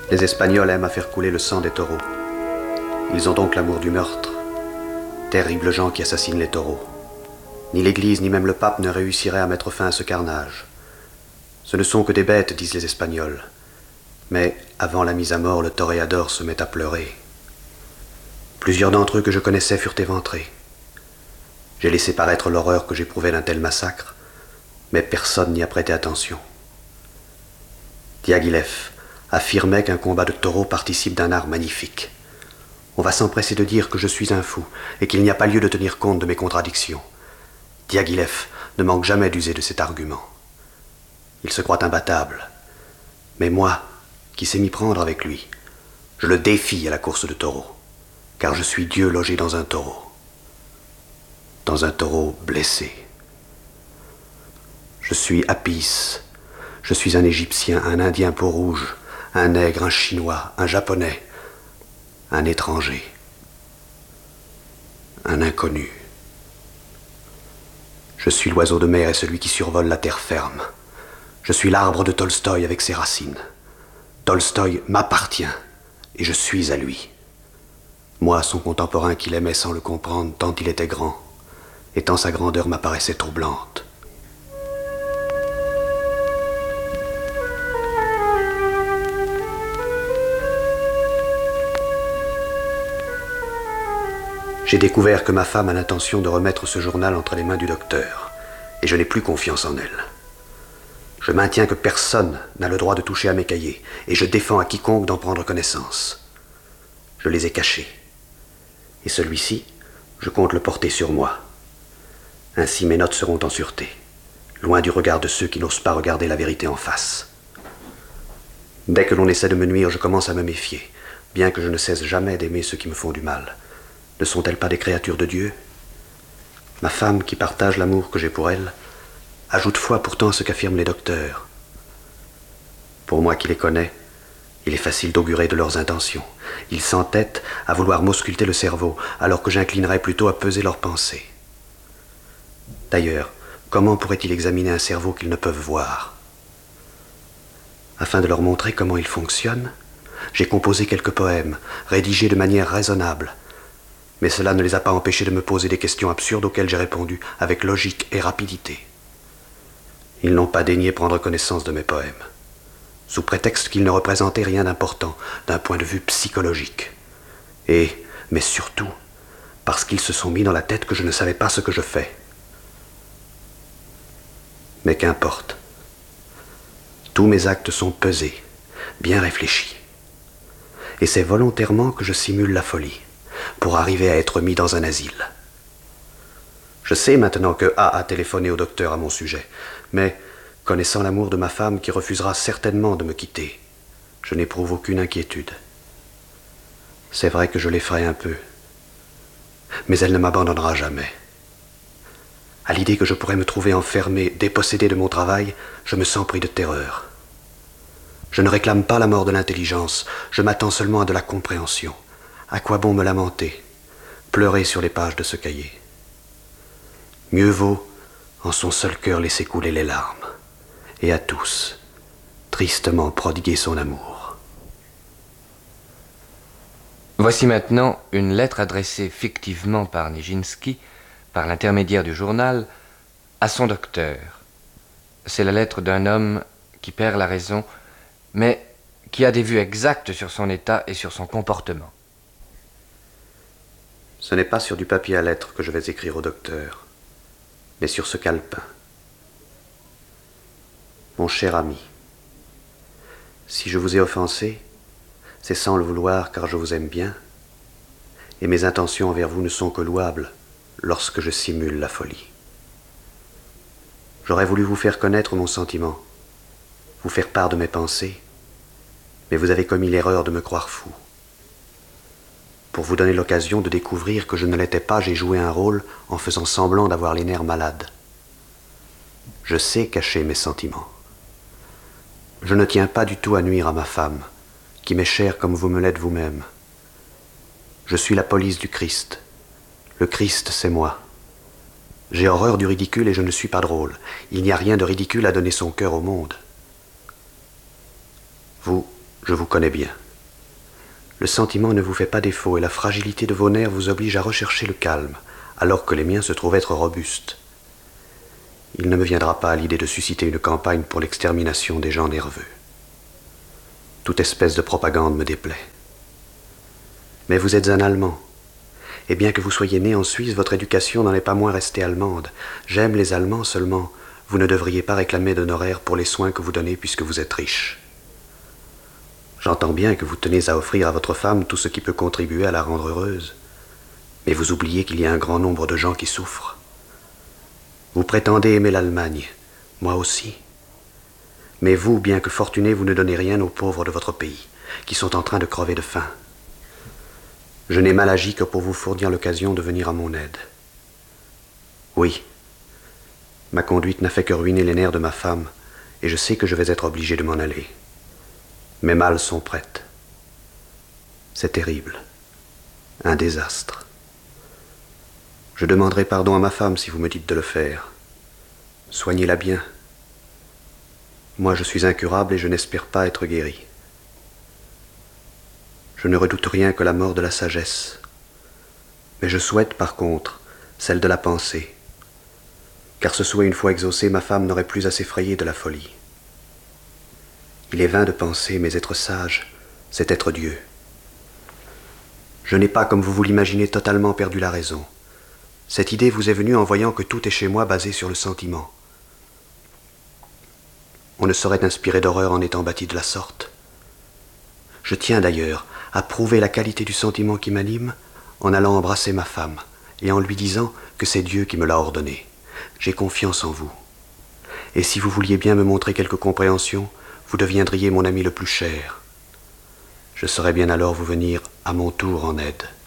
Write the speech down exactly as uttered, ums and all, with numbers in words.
Les Espagnols aiment à faire couler le sang des taureaux. Ils ont donc l'amour du meurtre. Terribles gens qui assassinent les taureaux. Ni l'Église, ni même le pape ne réussiraient à mettre fin à ce carnage. Ce ne sont que des bêtes, disent les Espagnols. Mais avant la mise à mort, le toréador se met à pleurer. Plusieurs d'entre eux que je connaissais furent éventrés. J'ai laissé paraître l'horreur que j'éprouvais d'un tel massacre, mais personne n'y a prêté attention. Diaghilev affirmait qu'un combat de taureaux participe d'un art magnifique. On va s'empresser de dire que je suis un fou et qu'il n'y a pas lieu de tenir compte de mes contradictions. Diaghilev ne manque jamais d'user de cet argument. Il se croit imbattable. Mais moi, qui sais m'y prendre avec lui, je le défie à la course de taureaux, car je suis Dieu logé dans un taureau. Dans un taureau blessé. Je suis Apis. Je suis un Égyptien, un Indien peau rouge, un nègre, un Chinois, un Japonais, un étranger, un inconnu. Je suis l'oiseau de mer et celui qui survole la terre ferme. Je suis l'arbre de Tolstoï avec ses racines. Tolstoï m'appartient et je suis à lui. Moi, son contemporain qu'il aimait sans le comprendre tant il était grand, et tant sa grandeur m'apparaissait troublante. J'ai découvert que ma femme a l'intention de remettre ce journal entre les mains du docteur, et je n'ai plus confiance en elle. Je maintiens que personne n'a le droit de toucher à mes cahiers, et je défends à quiconque d'en prendre connaissance. Je les ai cachés, et celui-ci, je compte le porter sur moi. Ainsi mes notes seront en sûreté, loin du regard de ceux qui n'osent pas regarder la vérité en face. Dès que l'on essaie de me nuire, je commence à me méfier, bien que je ne cesse jamais d'aimer ceux qui me font du mal. Ne sont-elles pas des créatures de Dieu? Ma femme, qui partage l'amour que j'ai pour elle, ajoute foi pourtant à ce qu'affirment les docteurs. Pour moi qui les connais, il est facile d'augurer de leurs intentions. Ils s'entêtent à vouloir m'ausculter le cerveau, alors que j'inclinerais plutôt à peser leurs pensées. D'ailleurs, comment pourraient-ils examiner un cerveau qu'ils ne peuvent voir? Afin de leur montrer comment il fonctionne, j'ai composé quelques poèmes, rédigés de manière raisonnable, mais cela ne les a pas empêchés de me poser des questions absurdes auxquelles j'ai répondu avec logique et rapidité. Ils n'ont pas daigné prendre connaissance de mes poèmes, sous prétexte qu'ils ne représentaient rien d'important d'un point de vue psychologique. Et, mais surtout, parce qu'ils se sont mis dans la tête que je ne savais pas ce que je fais. Mais qu'importe. Tous mes actes sont pesés, bien réfléchis. Et c'est volontairement que je simule la folie, pour arriver à être mis dans un asile. Je sais maintenant que A a téléphoné au docteur à mon sujet, mais, connaissant l'amour de ma femme qui refusera certainement de me quitter, je n'éprouve aucune inquiétude. C'est vrai que je l'effraie un peu, mais elle ne m'abandonnera jamais. À l'idée que je pourrais me trouver enfermé, dépossédé de mon travail, je me sens pris de terreur. Je ne réclame pas la mort de l'intelligence, je m'attends seulement à de la compréhension. À quoi bon me lamenter, pleurer sur les pages de ce cahier? Mieux vaut, en son seul cœur, laisser couler les larmes, et à tous, tristement prodiguer son amour. Voici maintenant une lettre adressée fictivement par Nijinsky, par l'intermédiaire du journal, à son docteur. C'est la lettre d'un homme qui perd la raison, mais qui a des vues exactes sur son état et sur son comportement. Ce n'est pas sur du papier à lettres que je vais écrire au docteur, mais sur ce calepin. Mon cher ami, si je vous ai offensé, c'est sans le vouloir car je vous aime bien, et mes intentions envers vous ne sont que louables lorsque je simule la folie. J'aurais voulu vous faire connaître mon sentiment, vous faire part de mes pensées, mais vous avez commis l'erreur de me croire fou. Pour vous donner l'occasion de découvrir que je ne l'étais pas, j'ai joué un rôle en faisant semblant d'avoir les nerfs malades. Je sais cacher mes sentiments. Je ne tiens pas du tout à nuire à ma femme, qui m'est chère comme vous me l'êtes vous-même. Je suis la police du Christ. Le Christ, c'est moi. J'ai horreur du ridicule et je ne suis pas drôle. Il n'y a rien de ridicule à donner son cœur au monde. Vous, Je vous connais bien. Le sentiment ne vous fait pas défaut et la fragilité de vos nerfs vous oblige à rechercher le calme, alors que les miens se trouvent être robustes. Il ne me viendra pas à l'idée de susciter une campagne pour l'extermination des gens nerveux. Toute espèce de propagande me déplaît. Mais vous êtes un Allemand. Et bien que vous soyez né en Suisse, votre éducation n'en est pas moins restée allemande. J'aime les Allemands seulement. Vous ne devriez pas réclamer d'honoraires pour les soins que vous donnez puisque vous êtes riche. J'entends bien que vous tenez à offrir à votre femme tout ce qui peut contribuer à la rendre heureuse. Mais vous oubliez qu'il y a un grand nombre de gens qui souffrent. Vous prétendez aimer l'Allemagne, moi aussi. Mais vous, bien que fortuné, vous ne donnez rien aux pauvres de votre pays, qui sont en train de crever de faim. Je n'ai mal agi que pour vous fournir l'occasion de venir à mon aide. Oui, ma conduite n'a fait que ruiner les nerfs de ma femme, et je sais que je vais être obligé de m'en aller. Mes malles sont prêtes. C'est terrible. Un désastre. Je demanderai pardon à ma femme si vous me dites de le faire. Soignez-la bien. Moi, je suis incurable et je n'espère pas être guéri. Je ne redoute rien que la mort de la sagesse. Mais je souhaite, par contre, celle de la pensée. Car ce souhait une fois exaucé, ma femme n'aurait plus à s'effrayer de la folie. Il est vain de penser, mais être sage, c'est être Dieu. Je n'ai pas, comme vous vous l'imaginez, totalement perdu la raison. Cette idée vous est venue en voyant que tout est chez moi basé sur le sentiment. On ne saurait inspirer d'horreur en étant bâti de la sorte. Je tiens d'ailleurs à prouver la qualité du sentiment qui m'anime en allant embrasser ma femme et en lui disant que c'est Dieu qui me l'a ordonné. J'ai confiance en vous. Et si vous vouliez bien me montrer quelque compréhension, vous deviendriez mon ami le plus cher. Je saurais bien alors vous venir à mon tour en aide.